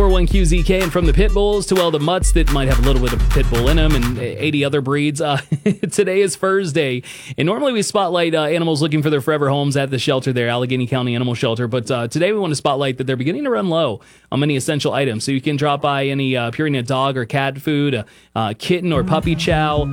94.1 QZK, and from the pit bulls to all the mutts that might have a little bit of pit bull in them and 80 other breeds. Today is Thursday, and normally we spotlight animals looking for their forever homes at the shelter there, Allegheny County Animal Shelter, but today we want to spotlight that they're beginning to run low on many essential items. So you can drop by any Purina dog or cat food, kitten or puppy chow,